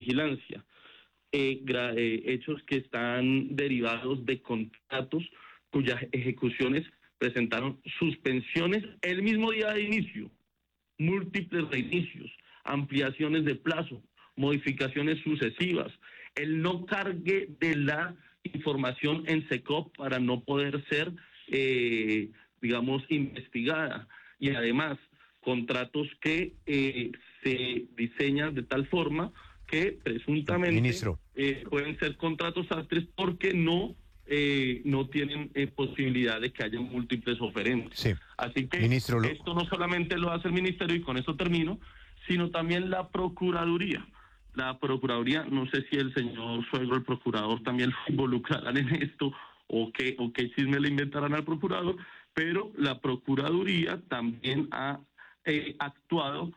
vigilancia. Hechos que están derivados de contratos cuyas ejecuciones presentaron suspensiones el mismo día de inicio, múltiples reinicios, ampliaciones de plazo, modificaciones sucesivas, el no cargue de la información en SECOP para no poder ser, digamos, investigada, y además contratos que se diseñan de tal forma que presuntamente pueden ser contratos sastres porque no tienen posibilidad de que haya múltiples oferentes. Sí. Así que Ministro, esto no solamente lo hace el ministerio, y con esto termino, sino también la Procuraduría. La Procuraduría, no sé si el señor Suegro, el procurador, también lo involucrarán en esto, o qué chisme le inventarán al procurador, pero la Procuraduría también ha actuado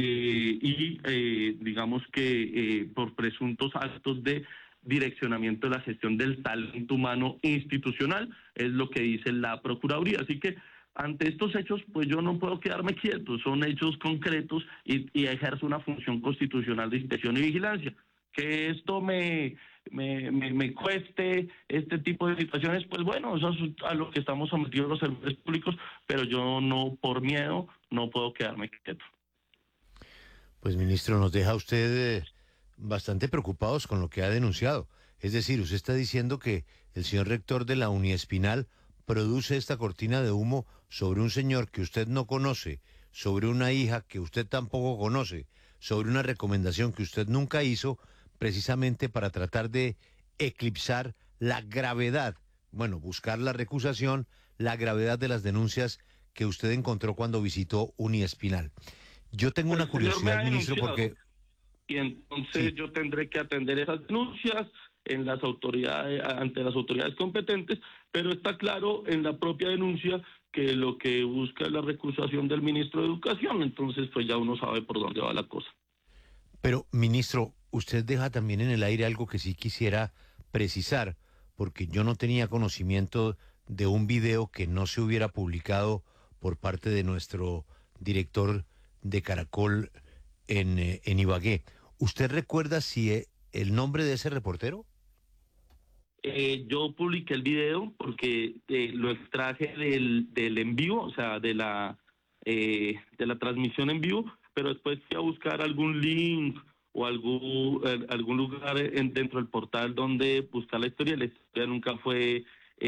digamos que por presuntos actos de direccionamiento de la gestión del talento humano institucional, es lo que dice la Procuraduría. Así que ante estos hechos, pues yo no puedo quedarme quieto, son hechos concretos y ejerzo una función constitucional de inspección y vigilancia. Que esto me cueste este tipo de situaciones, pues bueno, eso es a lo que estamos sometidos los servidores públicos, pero yo no, por miedo, no puedo quedarme quieto. Pues ministro, nos deja usted bastante preocupados con lo que ha denunciado. Es decir, usted está diciendo que el señor rector de la Uniespinal produce esta cortina de humo sobre un señor que usted no conoce, sobre una hija que usted tampoco conoce, sobre una recomendación que usted nunca hizo, precisamente para tratar de eclipsar la gravedad, bueno, buscar la recusación, la gravedad de las denuncias que usted encontró cuando visitó Uniespinal. Yo tengo una curiosidad, ministro, porque... Y entonces yo tendré que atender esas denuncias ante las autoridades competentes, pero está claro en la propia denuncia que lo que busca es la recusación del ministro de Educación, entonces pues ya uno sabe por dónde va la cosa. Pero, ministro, usted deja también en el aire algo que sí quisiera precisar, porque yo no tenía conocimiento de un video que no se hubiera publicado por parte de nuestro director de Caracol en Ibagué. ¿Usted recuerda si el nombre de ese reportero? Yo publiqué el video porque lo extraje del en vivo, o sea, de la transmisión en vivo, pero después fui a buscar algún link o algún lugar dentro del portal donde buscar la historia. La historia nunca fue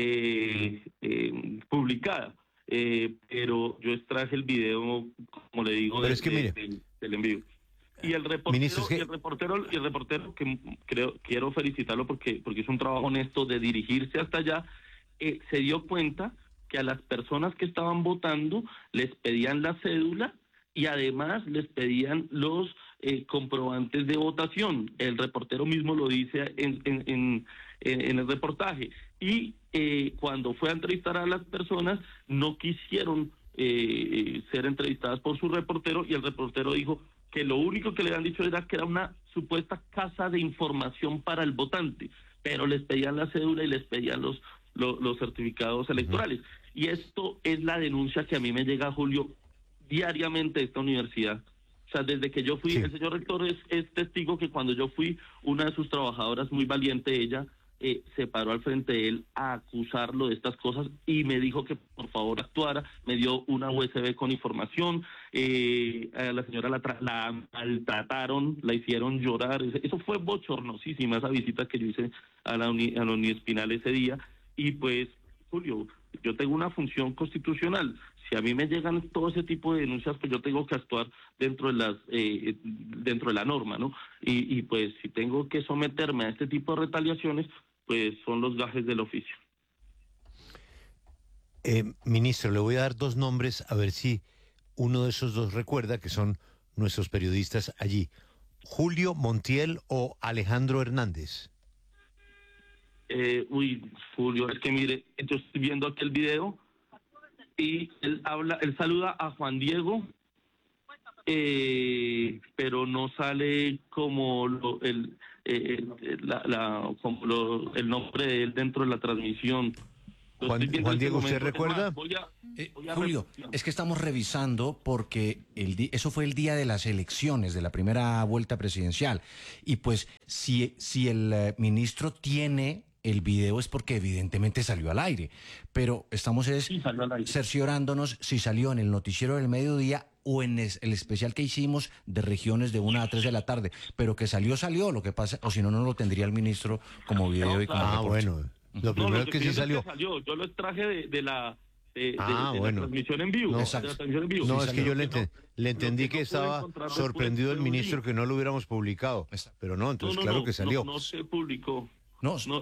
publicada, pero yo extraje el video, como le digo, Pero es que mire, del en vivo. Y el reportero, ministro, es que... y el reportero que quiero felicitarlo porque es un trabajo honesto de dirigirse hasta allá, se dio cuenta que a las personas que estaban votando les pedían la cédula y además les pedían los comprobantes de votación. El reportero mismo lo dice en el reportaje. Y cuando fue a entrevistar a las personas, no quisieron ser entrevistadas por su reportero, y el reportero dijo que lo único que le habían dicho era que era una supuesta casa de información para el votante, pero les pedían la cédula y les pedían los certificados electorales. Y esto es la denuncia que a mí me llega, Julio, diariamente de esta universidad. O sea, desde que yo fui, el señor rector es testigo que cuando yo fui, una de sus trabajadoras, muy valiente ella, se paró al frente de él a acusarlo de estas cosas y me dijo que por favor actuara. Me dio una USB con información. A la señora la maltrataron, la hicieron llorar. Eso fue bochornosísima, esa visita que yo hice a la Uniespinal ese día. Y pues, Julio, yo tengo una función constitucional. Si a mí me llegan todo ese tipo de denuncias, pues yo tengo que actuar dentro de la norma, ¿no? Y pues si tengo que someterme a este tipo de retaliaciones, pues son los gajes del oficio. Ministro, le voy a dar dos nombres a ver si uno de esos dos recuerda, que son nuestros periodistas allí. Julio Montiel o Alejandro Hernández. Julio, es que mire, yo estoy viendo aquí el video y él saluda a Juan Diego, pero no sale como el nombre de él dentro de la transmisión. Lo estoy viendo Juan en este Diego, ¿usted momento. Es recuerda? más, voy a Julio, es que estamos revisando porque eso fue el día de las elecciones, de la primera vuelta presidencial. Y pues si el ministro tiene el video es porque evidentemente salió al aire. Pero estamos Sí, salió al aire. cerciorándonos si salió en el noticiero del mediodía o en el especial que hicimos de regiones de 1 a 3 de la tarde. Pero que salió, lo que pasa, o si no, no lo tendría el ministro como video No, y como claro. Ah, reporte. bueno. Lo No, primero lo es que que estoy sí diciendo salió. es que salió. Yo lo extraje de la Bueno. transmisión en vivo. No, De la transmisión en vivo. No, Sí, es que salió. yo le entendí Lo que no pude estaba encontrar sorprendido el fue un ministro link. que no lo hubiéramos publicado. Exacto. Pero no, entonces claro que salió. No se publicó. No, No,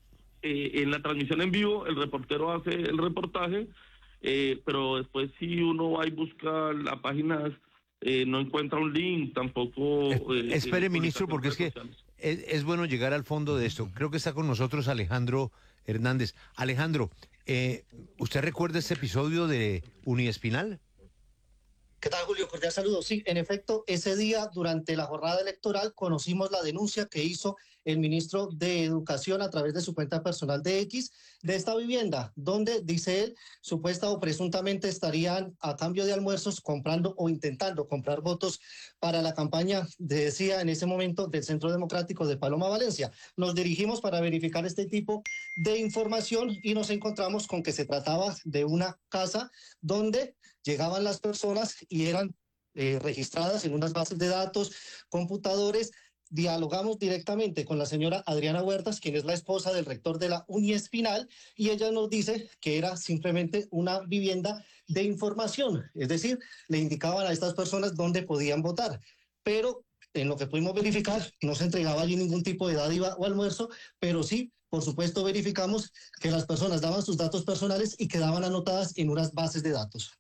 en la transmisión en vivo el reportero hace el reportaje, pero después si uno va y busca la página, no encuentra un link, tampoco... Espere, ministro, publicación porque en es que redes sociales. es bueno llegar al fondo de esto. Creo que está con nosotros Alejandro Hernández. Alejandro, ¿usted recuerda ese episodio de Uniespinal? ¿Qué tal, Julio? Cordial saludo. Sí, en efecto, ese día, durante la jornada electoral, conocimos la denuncia que hizo el ministro de Educación a través de su cuenta personal de X de esta vivienda, donde, dice él, supuesta o presuntamente estarían a cambio de almuerzos comprando o intentando comprar votos para la campaña, decía en ese momento, del Centro Democrático de Paloma, Valencia. Nos dirigimos para verificar este tipo de información y nos encontramos con que se trataba de una casa donde llegaban las personas y eran registradas en unas bases de datos, computadores. Dialogamos directamente con la señora Adriana Huertas, quien es la esposa del rector de la Uniespinal, y ella nos dice que era simplemente una vivienda de información, es decir, le indicaban a estas personas dónde podían votar, pero en lo que pudimos verificar no se entregaba allí ningún tipo de dádiva o almuerzo, pero sí, por supuesto, verificamos que las personas daban sus datos personales y quedaban anotadas en unas bases de datos.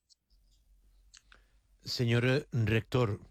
Señor rector,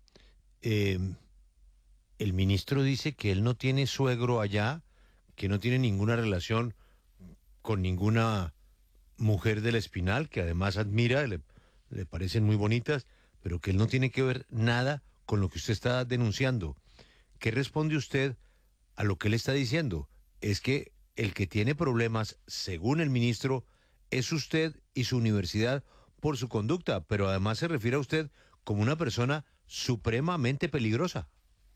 el ministro dice que él no tiene suegro allá, que no tiene ninguna relación con ninguna mujer del Espinal, que además admira, le parecen muy bonitas, pero que él no tiene que ver nada con lo que usted está denunciando. ¿Qué responde usted a lo que él está diciendo? Es que el que tiene problemas, según el ministro, es usted y su universidad por su conducta, pero además se refiere a usted como una persona supremamente peligrosa.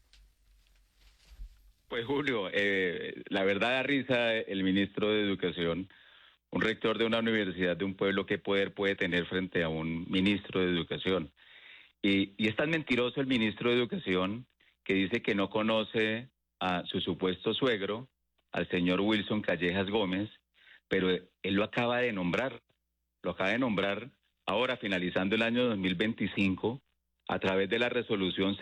Pues Julio, la verdad da risa el ministro de Educación, un rector de una universidad de un pueblo, ¿qué poder puede tener frente a un ministro de Educación? Y es tan mentiroso el ministro de Educación que dice que no conoce a su supuesto suegro, al señor Wilson Callejas Gómez, pero él lo acaba de nombrar ahora finalizando el año 2025 a través de la resolución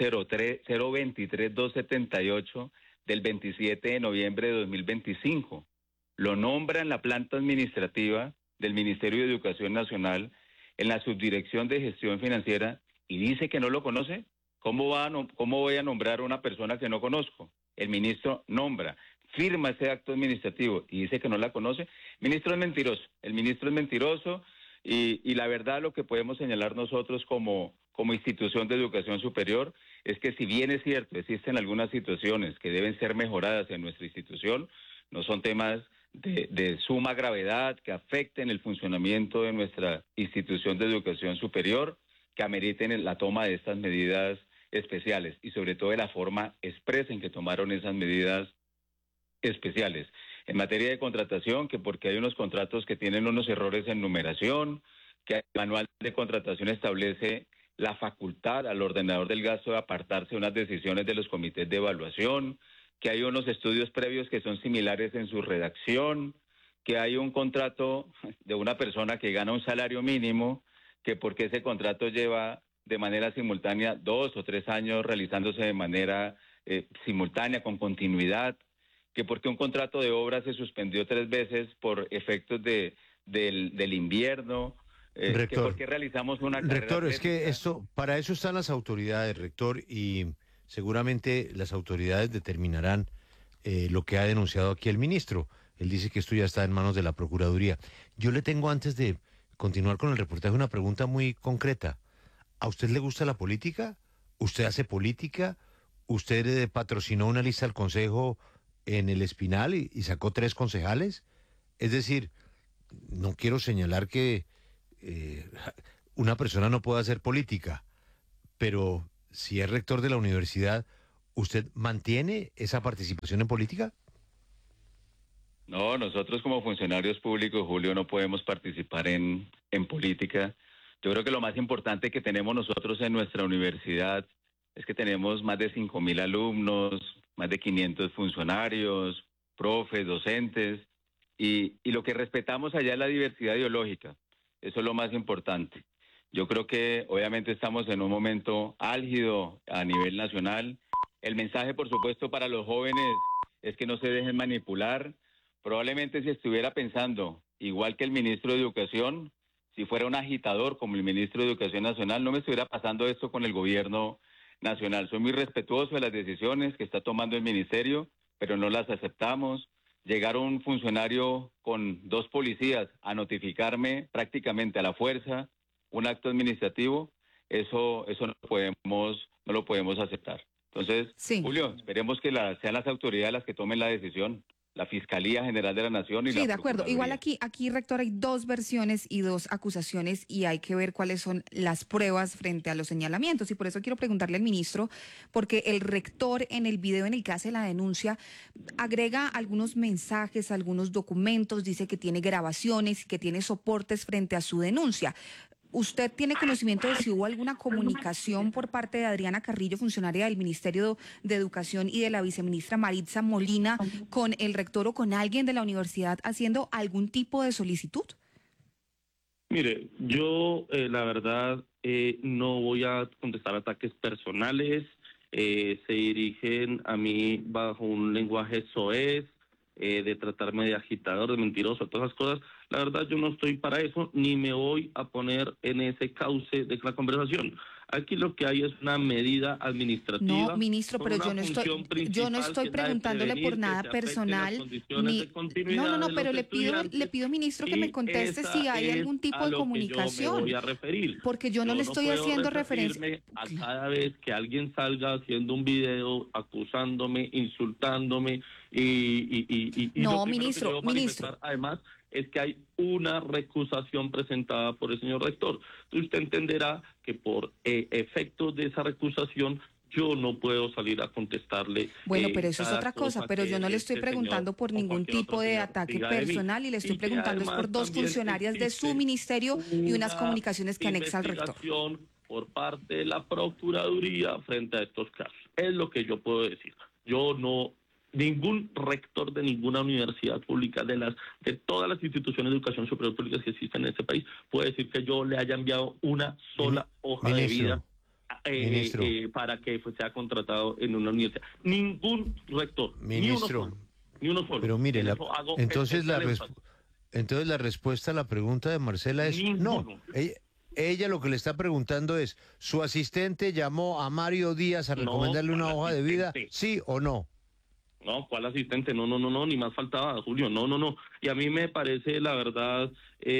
023-278 del 27 de noviembre de 2025. Lo nombra en la planta administrativa del Ministerio de Educación Nacional, en la Subdirección de Gestión Financiera, y dice que no lo conoce. ¿Cómo voy a nombrar a una persona que no conozco? El ministro nombra, firma ese acto administrativo y dice que no la conoce. El ministro es mentiroso y la verdad lo que podemos señalar nosotros como institución de educación superior es que si bien es cierto, existen algunas situaciones que deben ser mejoradas en nuestra institución, no son temas de suma gravedad que afecten el funcionamiento de nuestra institución de educación superior, que ameriten la toma de estas medidas especiales y sobre todo de la forma expresa en que tomaron esas medidas especiales. En materia de contratación, que porque hay unos contratos que tienen unos errores en numeración, que el manual de contratación establece la facultad al ordenador del gasto de apartarse unas decisiones de los comités de evaluación, que hay unos estudios previos que son similares en su redacción, que hay un contrato de una persona que gana un salario mínimo, que porque ese contrato lleva de manera simultánea 2 o 3 años realizándose de manera simultánea, con continuidad, que porque un contrato de obra se suspendió 3 veces por efectos del invierno, que porque realizamos una carrera Rector, es que atlética. para eso están las autoridades, rector, y seguramente las autoridades determinarán lo que ha denunciado aquí el ministro. Él dice que esto ya está en manos de la Procuraduría. Yo le tengo, antes de continuar con el reportaje, una pregunta muy concreta. ¿A usted le gusta la política? ¿Usted hace política? ¿Usted patrocinó una lista al Consejo en el Espinal y sacó 3 concejales? Es decir, no quiero señalar que una persona no pueda hacer política, pero si es rector de la universidad, ¿usted mantiene esa participación en política? No, nosotros como funcionarios públicos, Julio, no podemos participar en política. Yo creo que lo más importante que tenemos nosotros en nuestra universidad es que tenemos más de 5.000 alumnos, más de 500 funcionarios, profes, docentes, y lo que respetamos allá es la diversidad ideológica. Eso es lo más importante. Yo creo que obviamente estamos en un momento álgido a nivel nacional. El mensaje, por supuesto, para los jóvenes es que no se dejen manipular. Probablemente si estuviera pensando, igual que el ministro de Educación, si fuera un agitador como el ministro de Educación Nacional, no me estuviera pasando esto con el gobierno nacional. Soy muy respetuoso de las decisiones que está tomando el ministerio, pero no las aceptamos. Llegar un funcionario con 2 policías a notificarme prácticamente a la fuerza un acto administrativo, eso no lo podemos aceptar. Entonces, Sí. Julio, esperemos que sean las autoridades las que tomen la decisión, la Fiscalía General de la Nación y Sí, la de acuerdo. Igual aquí, rector, hay 2 versiones y 2 acusaciones y hay que ver cuáles son las pruebas frente a los señalamientos. Y por eso quiero preguntarle al ministro, porque el rector en el video en el que hace la denuncia agrega algunos mensajes, algunos documentos, dice que tiene grabaciones, que tiene soportes frente a su denuncia. ¿Usted tiene conocimiento de si hubo alguna comunicación por parte de Adriana Carrillo, funcionaria del Ministerio de Educación, y de la viceministra Maritza Molina con el rector o con alguien de la universidad haciendo algún tipo de solicitud? Mire, yo la verdad no voy a contestar ataques personales, se dirigen a mí bajo un lenguaje soez, de tratarme de agitador, de mentiroso, todas esas cosas. La verdad yo no estoy para eso, ni me voy a poner en ese cauce de la conversación. Aquí lo que hay es una medida administrativa. No, ministro, con pero una yo no función estoy principal, que es la de preguntándole por prevenir que nada se afecten las personal. condiciones de continuidad No, de pero los estudiantes, le pido, ministro, que me y conteste esa si hay es algún tipo a de lo que yo me comunicación. voy a referir. Porque yo no le estoy puedo haciendo referencia. referirme a cada vez que alguien salga haciendo un video acusándome, insultándome y No, lo primero que ministro, yo debo manifestar, además, es que hay una recusación presentada por el señor rector. Usted entenderá que por efectos de esa recusación yo no puedo salir a contestarle. Bueno, pero eso es cada otra cosa, pero que yo no le estoy este preguntando señor por o ningún cualquier tipo otro de señor ataque diga de mí. personal y le estoy Y que preguntando es por además 2 también funcionarias de su existe ministerio y unas una comunicaciones que anexa al rector. investigación por parte de la Procuraduría frente a estos casos. Es lo que yo puedo decir. Yo no, ningún rector de ninguna universidad pública, de todas las instituciones de educación superior públicas que existen en este país, puede decir que yo le haya enviado una sola hoja de vida Ministro. para que sea contratado en una universidad. Ningún rector, Ministro, ni uno solo. pero mire, En eso hago entonces especial énfasis. entonces la respuesta a la pregunta de Marcela es no. Ninguno. Ella lo que le está preguntando es, ¿su asistente llamó a Mario Díaz a recomendarle una hoja de vida? ¿Sí o no? No, ¿cuál asistente? No, ni más faltaba, Julio, no. Y a mí me parece, la verdad,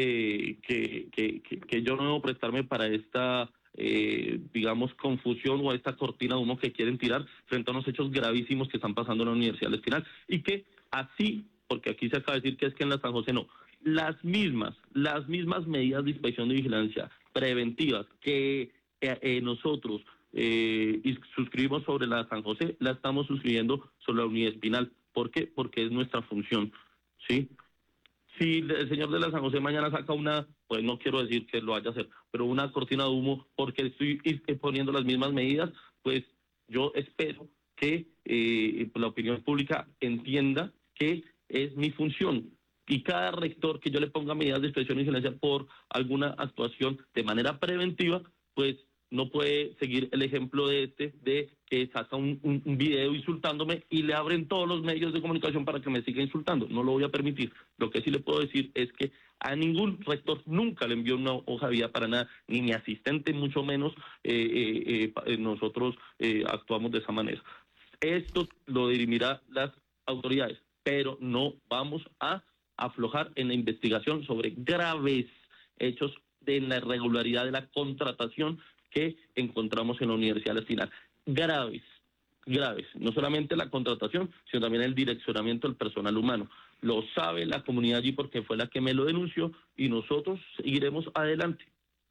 que yo no debo prestarme para esta, digamos, confusión o a esta cortina de humo que quieren tirar frente a unos hechos gravísimos que están pasando en la Universidad del Espinal. Y que así, porque aquí se acaba de decir que es que en la San José no, las mismas medidas de inspección de vigilancia preventivas que nosotros y suscribimos sobre la San José, la estamos suscribiendo sobre la Unidad Espinal. ¿Por qué? Porque es nuestra función, ¿sí? Si el señor de la San José mañana saca una, pues no quiero decir que lo vaya a hacer, pero una cortina de humo porque estoy poniendo las mismas medidas, pues yo espero que la opinión pública entienda que es mi función. Y cada rector que yo le ponga medidas de inspección y vigilancia por alguna actuación de manera preventiva, pues no puede seguir el ejemplo de que saca un video insultándome y le abren todos los medios de comunicación para que me siga insultando. No lo voy a permitir. Lo que sí le puedo decir es que a ningún rector nunca le envió una hoja de vida para nada, ni mi asistente, mucho menos nosotros actuamos de esa manera. Esto lo dirimirán las autoridades, pero no vamos a aflojar en la investigación sobre graves hechos de la irregularidad de la contratación que encontramos en la Universidad del Espinal. Graves, graves, no solamente la contratación, sino también el direccionamiento del personal humano. Lo sabe la comunidad allí porque fue la que me lo denunció y nosotros seguiremos adelante.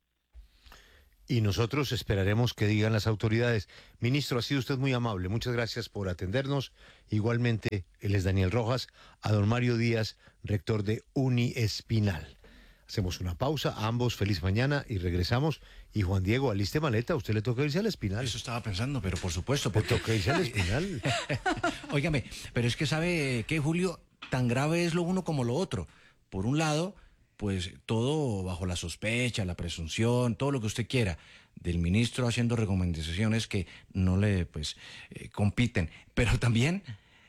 Y nosotros esperaremos que digan las autoridades. Ministro, ha sido usted muy amable. Muchas gracias por atendernos. Igualmente, él es Daniel Rojas, a don Mario Díaz, rector de Uniespinal. Hacemos una pausa, a ambos feliz mañana y regresamos. Y Juan Diego, aliste maleta, a usted le toca irse al Espinal. Eso estaba pensando, pero por supuesto. Le toca irse al Espinal. Óigame, pero es que ¿sabe qué, Julio? Tan grave es lo uno como lo otro. Por un lado, pues todo bajo la sospecha, la presunción, todo lo que usted quiera, del ministro haciendo recomendaciones que no le compiten. Pero también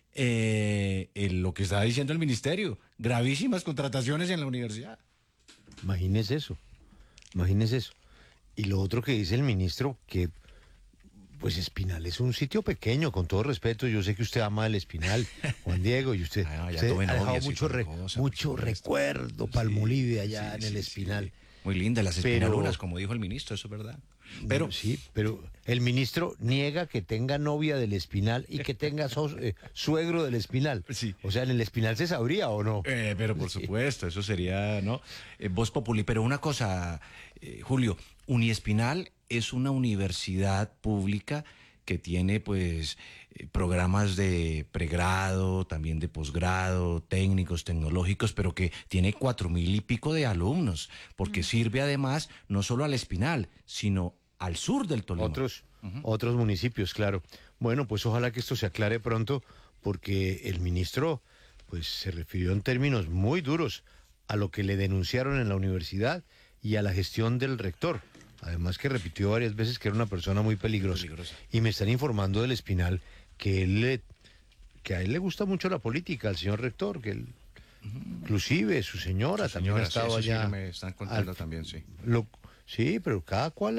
lo que está diciendo el ministerio, gravísimas contrataciones en la universidad. Imagínese eso, imagínese eso. Y lo otro que dice el ministro, que pues Espinal es un sitio pequeño, con todo respeto. Yo sé que usted ama el Espinal, Juan Diego, y usted, ya usted tuve ha dejado novias y mucho, toda cosa, mucho por supuesto. recuerdo, Palmolive allá en el Sí. Espinal. Muy lindas las Pero- espinaluras, como dijo el ministro, eso es verdad. Pero Sí, pero el ministro niega que tenga novia del Espinal y que tenga suegro del Espinal. Sí. O sea, en el Espinal se sabría o no. pero por supuesto, eso sería, ¿no? Voz populi. Pero una cosa, Julio, Uniespinal es una universidad pública que tiene, programas de pregrado, también de posgrado, técnicos, tecnológicos, pero que tiene 4.000 y pico de alumnos, porque sirve además no solo al Espinal, sino al sur del Tolima. Otros municipios, claro. Bueno, pues ojalá que esto se aclare pronto, porque el ministro pues se refirió en términos muy duros a lo que le denunciaron en la universidad y a la gestión del rector. Además que repitió varias veces que era una persona muy peligrosa. Y me están informando del Espinal que que a él le gusta mucho la política, al señor rector, que él, inclusive su señora también ha estado allá. me están contando también, sí. Sí, pero cada cual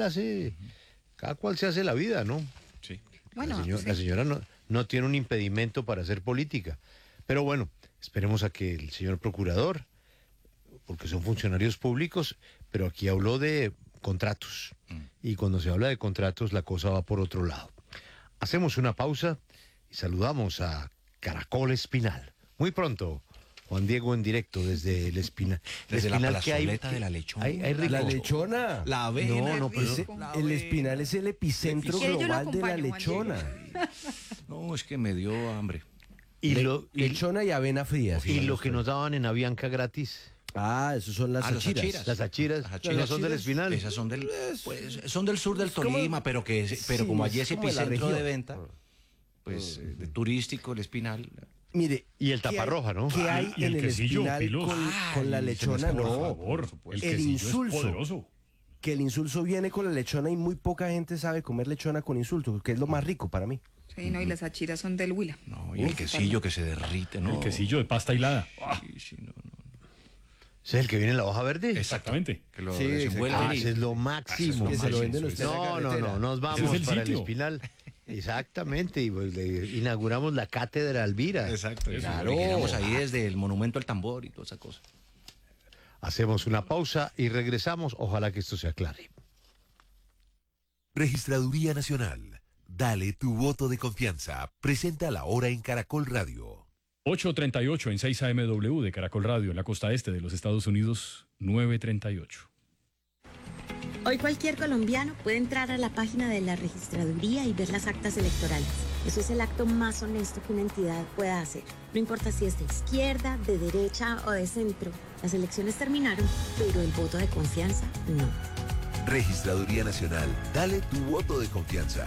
se hace la vida, ¿no? Sí. Bueno, La señora no tiene un impedimento para hacer política. Pero bueno, esperemos a que el señor procurador, porque son funcionarios públicos, pero aquí habló de contratos. Y cuando se habla de contratos, la cosa va por otro lado. Hacemos una pausa y saludamos a Caracol Espinal. Muy pronto, Juan Diego en directo desde el Espinal. Desde la Espinal que hay- plazoleta de la Lechona. hay rico. La lechona. La avena. No, pero rico. El Espinal es el epicentro Si quiere, yo lo global de la acompaño, Juan Diego. lechona. No, es que me dio hambre. Lechona y avena fría. y lo que nos daban en Avianca gratis. Ah, esos son las los achiras. achiras. Las achiras, Las achiras. no son del Espinal. Esas son son del sur del Tolima, pero sí, como allí es es como de la epicentro de región. venta, de turístico, el Espinal. Mire. Y el ¿qué hay- taparroja, ¿no? ¿Qué hay y el en el quesillo, Espinal Pilos. con la lechona? Por No. favor, el El quesillo insulso. es poderoso. Que el insulso viene con la lechona y muy poca gente sabe comer lechona con insulso, que es lo más rico para mí. Sí, no, y las achiras son del Huila. No, y el quesillo que se derrite, ¿no? El quesillo de pasta hilada. Ah, Sí, no. ¿Ese es el que viene en la hoja verde? exactamente. Que lo Sí, desenvuelven Ah, y- ese es lo máximo. Que se lo venden eso usted en la No, carretera. nos Ese vamos es el para el sitio. Espinal. Exactamente, y pues le inauguramos la cátedra Alvira. Exacto. Claro. Originamos ahí desde el monumento al tambor y toda esa cosa. Hacemos una pausa y regresamos. Ojalá que esto se aclare. Registraduría Nacional. Dale tu voto de confianza. Presenta la hora en Caracol Radio. 8:38 en 6 AMW de Caracol Radio en la costa este de los Estados Unidos, 9:38. Hoy cualquier colombiano puede entrar a la página de la registraduría y ver las actas electorales. Eso es el acto más honesto que una entidad pueda hacer. No importa si es de izquierda, de derecha o de centro. Las elecciones terminaron, pero el voto de confianza no. Registraduría Nacional. Dale tu voto de confianza.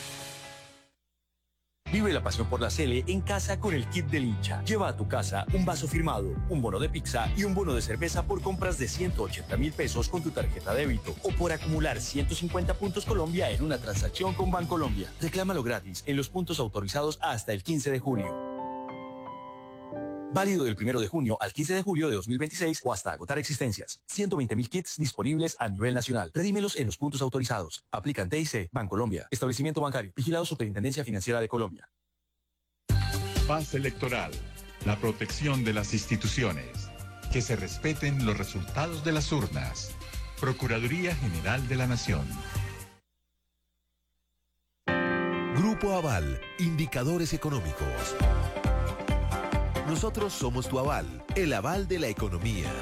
Vive la pasión por la Sele en casa con el kit del hincha. Lleva a tu casa un vaso firmado, un bono de pizza y un bono de cerveza por compras de 180.000 pesos con tu tarjeta débito o por acumular 150 puntos Colombia en una transacción con Bancolombia. Reclámalo gratis en los puntos autorizados hasta el 15 de julio. Válido del 1 de junio al 15 de julio de 2026 o hasta agotar existencias. 120.000 kits disponibles a nivel nacional. Redímelos en los puntos autorizados. Aplican TIC, Bancolombia, Establecimiento Bancario, Vigilado Superintendencia Financiera de Colombia. Paz electoral, la protección de las instituciones, que se respeten los resultados de las urnas. Procuraduría General de la Nación. Grupo Grupo Aval, indicadores económicos. Nosotros somos tu aval, el aval de la economía.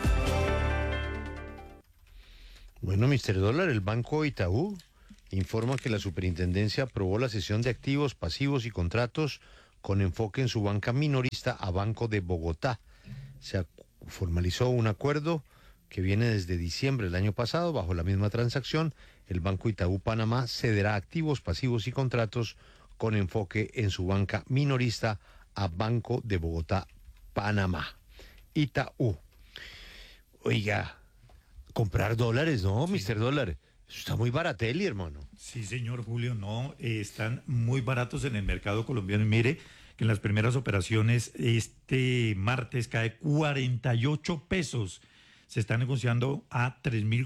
Bueno, Mr. Dólar, el Banco Itaú informa que la superintendencia aprobó la cesión de activos, pasivos y contratos con enfoque en su banca minorista a Banco de Bogotá. Se formalizó un acuerdo que viene desde diciembre del año pasado. Bajo la misma transacción, el Banco Itaú Panamá cederá activos, pasivos y contratos con enfoque en su banca minorista a Banco de Bogotá, Panamá. Itaú. Oiga, comprar dólares, ¿no, sí. Mr. Dólar? Eso está muy baratelli, hermano. Sí, señor Julio, no, están muy baratos en el mercado colombiano. Y mire que en las primeras operaciones este martes cae 48 pesos. Se está negociando a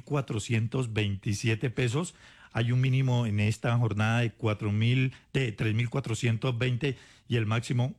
3.427 pesos. Hay un mínimo en esta jornada de 3.420 y el máximo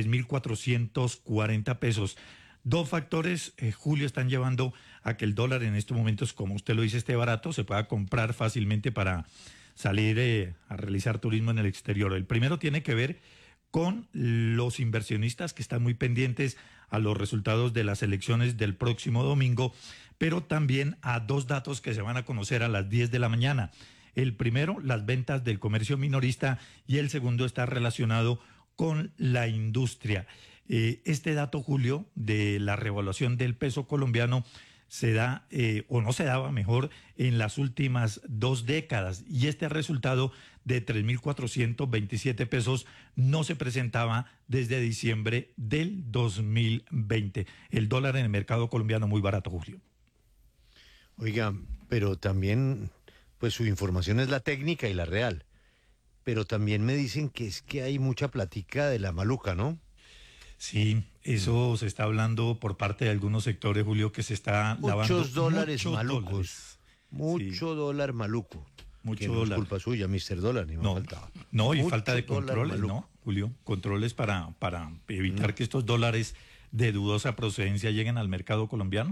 3.440 pesos. Dos factores, Julio, están llevando a que el dólar en estos momentos, como usted lo dice, esté barato, se pueda comprar fácilmente para salir a realizar turismo en el exterior. El primero tiene que ver con los inversionistas que están muy pendientes a los resultados de las elecciones del próximo domingo, pero también a dos datos que se van a conocer a las 10 de la mañana. El primero, las ventas del comercio minorista, y el segundo está relacionado con la industria. Este dato, Julio, de la revaluación del peso colombiano se da, o no se daba mejor, en las últimas 2 décadas. Y este resultado de 3.427 pesos no se presentaba desde diciembre del 2020. El dólar en el mercado colombiano muy barato, Julio. Oiga, pero también, pues su información es la técnica y la real. Pero también me dicen que es que hay mucha platica de la maluca, ¿no? Sí, eso se está hablando por parte de algunos sectores, Julio, que se está lavando muchos dólares malucos. Mucho dólar maluco. Mucho no dólar. Es culpa suya, Mr. Dólar, ni más faltaba. No, y mucho falta de controles, ¿no, Julio? Controles para evitar que estos dólares de dudosa procedencia lleguen al mercado colombiano.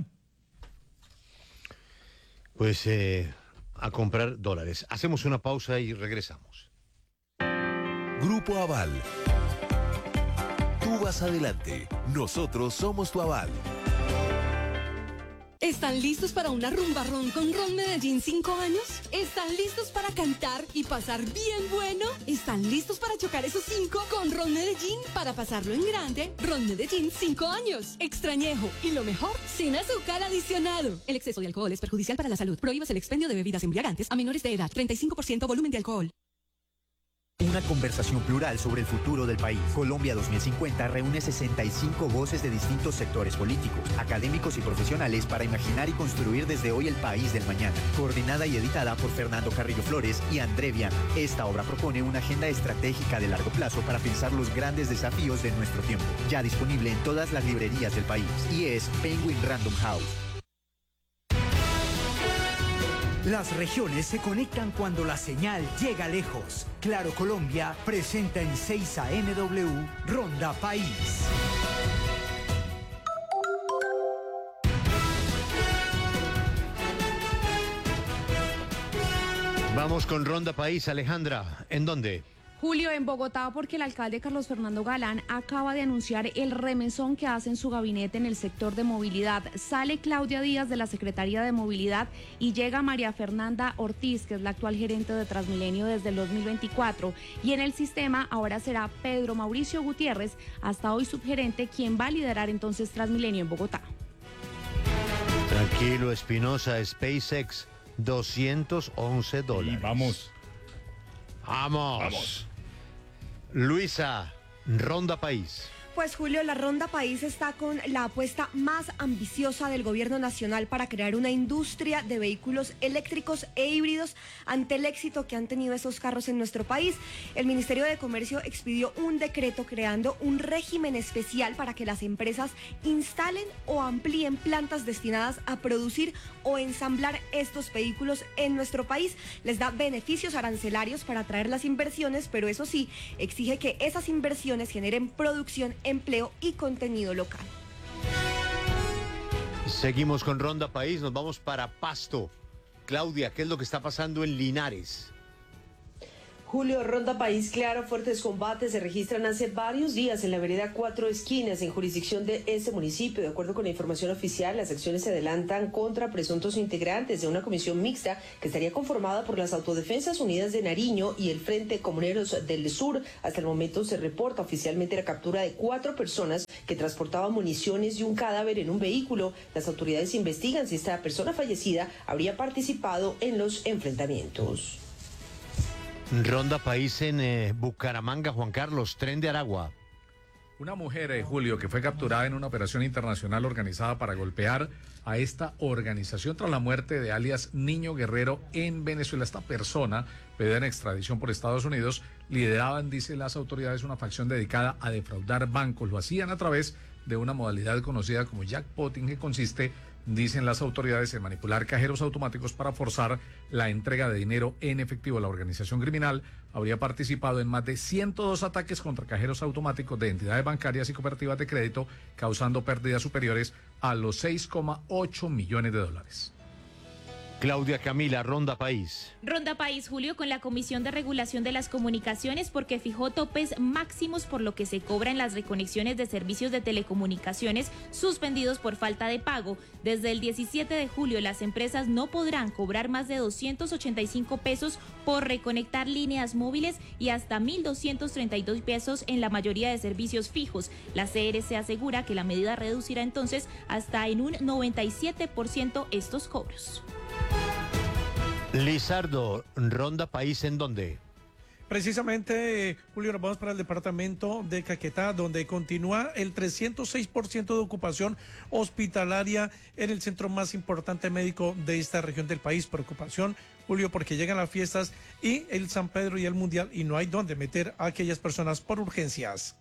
Pues a comprar dólares. Hacemos una pausa y regresamos. Grupo Aval. Tú vas adelante. Nosotros somos tu aval. ¿Están listos para una rumbarrón con Ron Medellín 5 años? ¿Están listos para cantar y pasar bien bueno? ¿Están listos para chocar esos 5 con Ron Medellín para pasarlo en grande? Ron Medellín 5 años. Extrañejo y lo mejor, sin azúcar adicionado. El exceso de alcohol es perjudicial para la salud. Prohíbas el expendio de bebidas embriagantes a menores de edad. 35% volumen de alcohol. Una conversación plural sobre el futuro del país. Colombia 2050 reúne 65 voces de distintos sectores políticos, académicos y profesionales para imaginar y construir desde hoy el país del mañana. Coordinada y editada por Fernando Carrillo Flores y André Viana. Esta obra propone una agenda estratégica de largo plazo para pensar los grandes desafíos de nuestro tiempo. Ya disponible en todas las librerías del país. Y es Penguin Random House. Las regiones se conectan cuando la señal llega lejos. Claro Colombia presenta en 6 AMW Ronda País. Vamos con Ronda País, Alejandra. ¿En dónde? Julio, en Bogotá, porque el alcalde Carlos Fernando Galán acaba de anunciar el remesón que hace en su gabinete en el sector de movilidad. Sale Claudia Díaz de la Secretaría de Movilidad y llega María Fernanda Ortiz, que es la actual gerente de Transmilenio desde el 2024. Y en el sistema ahora será Pedro Mauricio Gutiérrez, hasta hoy subgerente, quien va a liderar entonces Transmilenio en Bogotá. Tranquilo, Espinosa, SpaceX, $211. Y vamos. Vamos. Luisa, Ronda País. Pues Julio, la Ronda País está con la apuesta más ambiciosa del gobierno nacional para crear una industria de vehículos eléctricos e híbridos ante el éxito que han tenido esos carros en nuestro país. El Ministerio de Comercio expidió un decreto creando un régimen especial para que las empresas instalen o amplíen plantas destinadas a producir o ensamblar estos vehículos en nuestro país. Les da beneficios arancelarios para atraer las inversiones, pero eso sí, exige que esas inversiones generen producción, empleo y contenido local. Seguimos con Ronda País, nos vamos para Pasto. Claudia, ¿qué es lo que está pasando en Linares? Julio, Ronda País Claro, fuertes combates se registran hace varios días en la vereda Cuatro Esquinas, en jurisdicción de este municipio. De acuerdo con la información oficial, las acciones se adelantan contra presuntos integrantes de una comisión mixta que estaría conformada por las Autodefensas Unidas de Nariño y el Frente Comuneros del Sur. Hasta el momento se reporta oficialmente la captura de 4 personas que transportaban municiones y un cadáver en un vehículo. Las autoridades investigan si esta persona fallecida habría participado en los enfrentamientos. Ronda País en Bucaramanga, Juan Carlos, Tren de Aragua. Una mujer, Julio, que fue capturada en una operación internacional organizada para golpear a esta organización tras la muerte de alias Niño Guerrero en Venezuela. Esta persona, pedida en extradición por Estados Unidos, lideraban, dicen las autoridades, una facción dedicada a defraudar bancos. Lo hacían a través de una modalidad conocida como jackpotting, que consiste, dicen las autoridades, en manipular cajeros automáticos para forzar la entrega de dinero en efectivo. La organización criminal habría participado en más de 102 ataques contra cajeros automáticos de entidades bancarias y cooperativas de crédito, causando pérdidas superiores a los 6,8 millones de dólares. Claudia Camila, Ronda País. Ronda País, Julio, con la Comisión de Regulación de las Comunicaciones, porque fijó topes máximos por lo que se cobra en las reconexiones de servicios de telecomunicaciones suspendidos por falta de pago. Desde el 17 de julio, las empresas no podrán cobrar más de 285 pesos por reconectar líneas móviles y hasta 1.232 pesos en la mayoría de servicios fijos. La CRC asegura que la medida reducirá entonces hasta en un 97% estos cobros. Lizardo, Ronda País, ¿en dónde? Precisamente, Julio, nos vamos para el departamento de Caquetá, donde continúa el 306% de ocupación hospitalaria en el centro más importante médico de esta región del país. Preocupación, Julio, porque llegan las fiestas y el San Pedro y el Mundial y no hay dónde meter a aquellas personas por urgencias.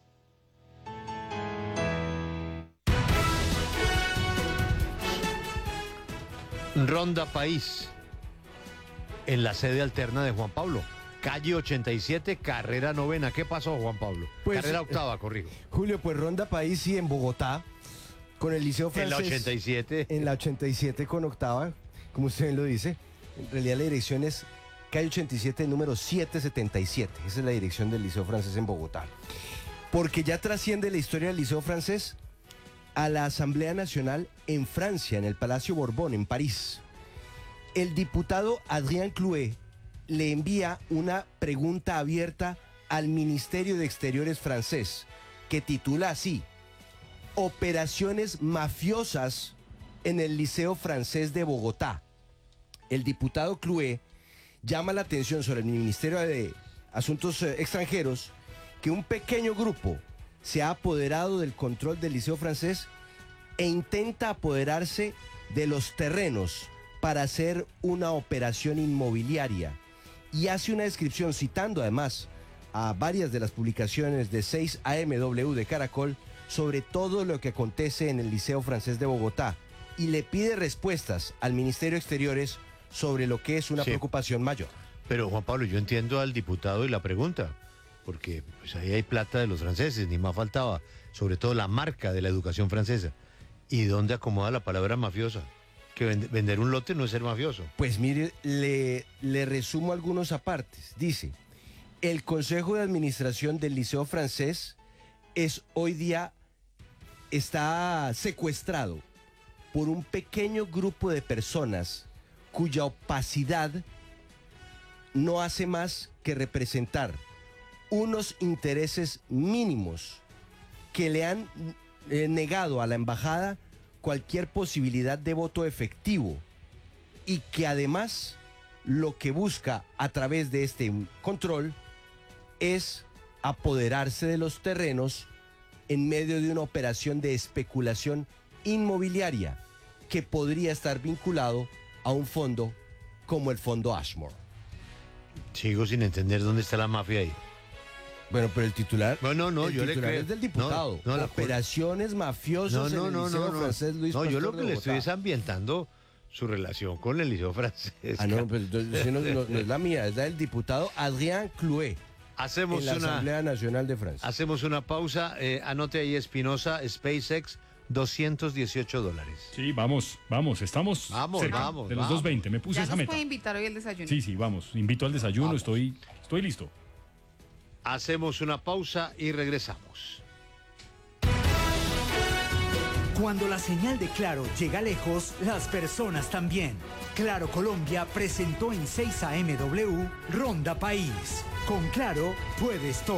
Ronda País, en la sede alterna de Juan Pablo. Calle 87, carrera 9ª. ¿Qué pasó, Juan Pablo? Pues, carrera 8ª, corrijo. Julio, pues Ronda País sí en Bogotá, con el Liceo Francés. En la 87. En la 87 con 8ª, como usted bien lo dice. En realidad la dirección es calle 87, número 777. Esa es la dirección del Liceo Francés en Bogotá. Porque ya trasciende la historia del Liceo Francés a la Asamblea Nacional en Francia, en el Palacio Borbón, en París. El diputado Adrien Clouet le envía una pregunta abierta al Ministerio de Exteriores francés, que titula así: Operaciones mafiosas en el Liceo Francés de Bogotá. El diputado Clouet llama la atención sobre el Ministerio de Asuntos Extranjeros, que un pequeño grupo se ha apoderado del control del Liceo Francés e intenta apoderarse de los terrenos para hacer una operación inmobiliaria, y hace una descripción citando además a varias de las publicaciones de 6AMW de Caracol sobre todo lo que acontece en el Liceo Francés de Bogotá, y le pide respuestas al Ministerio de Exteriores sobre lo que es una preocupación mayor. Pero Juan Pablo, yo entiendo al diputado y la pregunta, porque pues, ahí hay plata de los franceses, ni más faltaba, sobre todo la marca de la educación francesa. ¿Y dónde acomoda la palabra mafiosa? Que vender un lote no es ser mafioso. Pues mire, le resumo algunos apartes. Dice, el Consejo de Administración del Liceo Francés hoy día está secuestrado por un pequeño grupo de personas cuya opacidad no hace más que representar unos intereses mínimos que le han negado a la embajada cualquier posibilidad de voto efectivo, y que además lo que busca a través de este control es apoderarse de los terrenos en medio de una operación de especulación inmobiliaria que podría estar vinculado a un fondo como el Fondo Ashmore. Sigo sin entender dónde está la mafia ahí. Bueno, pero el titular. No, el yo titular le creo. es del diputado. No, operaciones mafiosas en el Liceo Francés Luis Pastor yo lo que de le estoy Bogotá. es ambientando su relación con el Liceo Francés. No, pero no es la mía, es la del diputado Adrien Clouet. Hacemos en la Asamblea Nacional de Francia. Hacemos una pausa. Anote ahí, Espinosa, SpaceX, $218. Sí, vamos, estamos cerca de los 220. Me puse Ya esa nos meta. puede invitar hoy al desayuno. Sí, vamos. Invito al desayuno, estoy listo. Hacemos una pausa y regresamos. Cuando la señal de Claro llega lejos, las personas también. Claro Colombia presentó en 6 AMW Ronda País. Con Claro puedes todo.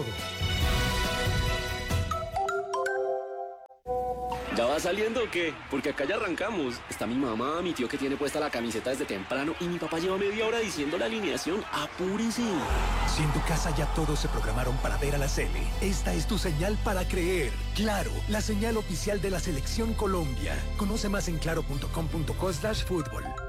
¿Ya va saliendo o qué? Porque acá ya arrancamos. Está mi mamá, mi tío que tiene puesta la camiseta desde temprano y mi papá lleva media hora diciendo la alineación. ¡Apúrense! Si en tu casa ya todos se programaron para ver a la Sele, esta es tu señal para creer. Claro, la señal oficial de la Selección Colombia. Conoce más en claro.com.co/fútbol.